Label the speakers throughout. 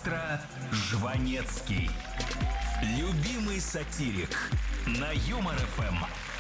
Speaker 1: Маэстро Жванецкий. Любимый сатирик на Юмор ФМ.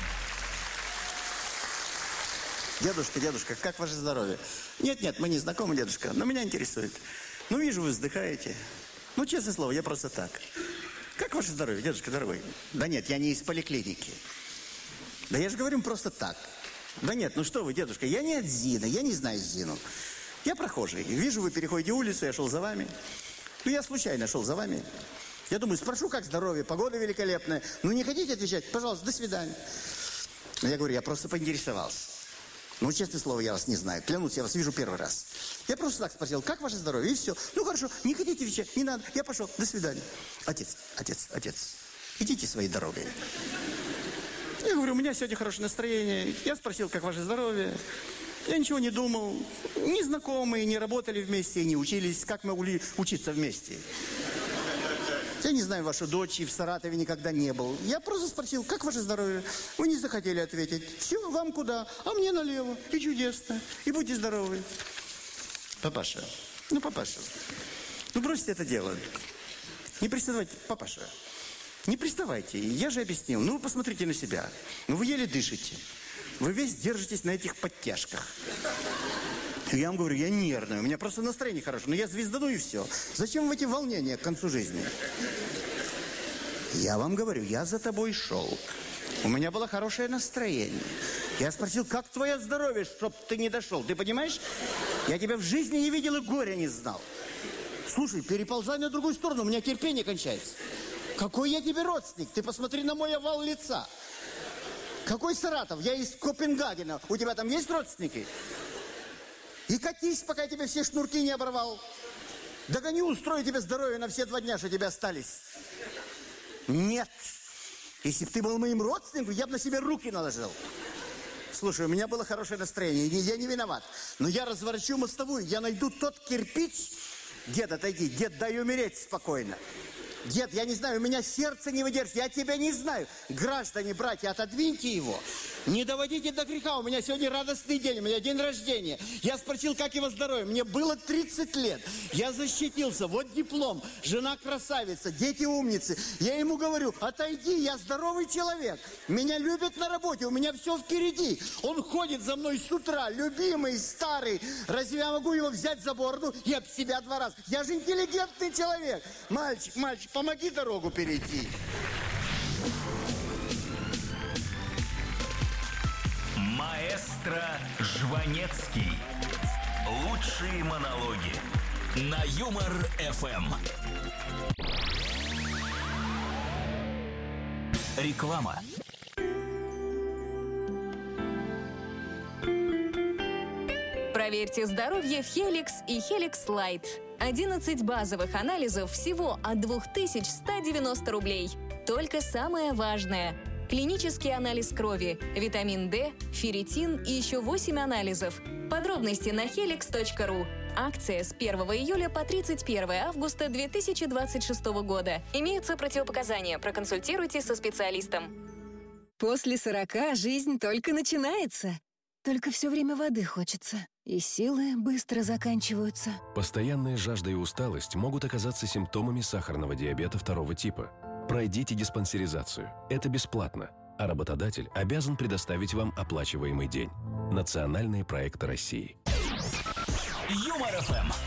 Speaker 2: Дедушка, как ваше здоровье? Нет, мы не знакомы, дедушка, но меня интересует. Вижу, вы вздыхаете. Честное слово, я просто так. Как ваше здоровье, дедушка дорогой? Да нет, я не из поликлиники. Да я же говорю просто так. Да нет, что вы, дедушка, я не от Зины, я не знаю Зину. Я прохожий. Вижу, вы переходите улицу, я шел за вами. Я случайно шел за вами. Я думаю, спрошу, как здоровье, погода великолепная. Не хотите отвечать? Пожалуйста, до свидания. Я говорю, я просто поинтересовался. Честное слово, я вас не знаю. Клянусь, я вас вижу первый раз. Я просто так спросил, как ваше здоровье? И все. Хорошо, не хотите отвечать? Не надо. Я пошел. До свидания. Отец. Идите своей дорогой. Я говорю, у меня сегодня хорошее настроение. Я спросил, как ваше здоровье. Я ничего не думал. Не знакомые, не работали вместе, не учились. Как могли учиться вместе? Я не знаю вашу дочь, и в Саратове никогда не был. Я просто спросил, как ваше здоровье? Вы не захотели ответить. Все, вам куда? А мне налево. И чудесно. И будьте здоровы. Папаша. Папаша. Бросьте это дело. Не приставайте, папаша. Не приставайте. Я же объяснил. Вы посмотрите на себя. Вы еле дышите. Вы весь держитесь на этих подтяжках. Я вам говорю, я нервный, у меня просто настроение хорошее. Я звездану и все. Зачем в эти волнения к концу жизни? Я вам говорю, я за тобой шел. У меня было хорошее настроение. Я спросил, как твое здоровье, чтоб ты не дошел? Ты понимаешь? Я тебя в жизни не видел и горя не знал. Слушай, переползай на другую сторону, у меня терпение кончается. Какой я тебе родственник? Ты посмотри на мой овал лица. Какой Саратов? Я из Копенгагена. У тебя там есть родственники? И катись, пока я тебе все шнурки не оборвал. Догоню, устрою тебе здоровье на все 2 дня, что тебе остались. Нет. Если бы ты был моим родственником, я бы на себе руки наложил. Слушай, у меня было хорошее настроение, я не виноват. Но я разворачу мостовую, я найду тот кирпич. Дед, отойди, дед, дай умереть спокойно. Дед, я не знаю, у меня сердце не выдержит, я тебя не знаю. Граждане, братья, отодвиньте его. Не доводите до греха, у меня сегодня радостный день, у меня день рождения. Я спросил, как его здоровье, мне было 30 лет. Я защитился, вот диплом, жена красавица, дети умницы. Я ему говорю, отойди, я здоровый человек. Меня любят на работе, у меня все впереди. Он ходит за мной с утра, любимый, старый. Разве я могу его взять за бороду и об себя 2 раза? Я же интеллигентный человек. Мальчик, помоги дорогу перейти.
Speaker 1: Маэстро Жванецкий. Лучшие монологи на Юмор ФМ. Реклама.
Speaker 3: Проверьте здоровье в Helix и Helix Light. 11 базовых анализов всего от 2190 рублей. Только самое важное. Клинический анализ крови, витамин D, ферритин и еще 8 анализов. Подробности на helix.ru. Акция с 1 июля по 31 августа 2026 года. Имеются противопоказания. Проконсультируйтесь со специалистом.
Speaker 4: После 40 жизнь только начинается. Только все время воды хочется. И силы быстро заканчиваются.
Speaker 5: Постоянная жажда и усталость могут оказаться симптомами сахарного диабета 2 типа. Пройдите диспансеризацию. Это бесплатно. А работодатель обязан предоставить вам оплачиваемый день. Национальные проекты России.
Speaker 1: Юмор ФМ.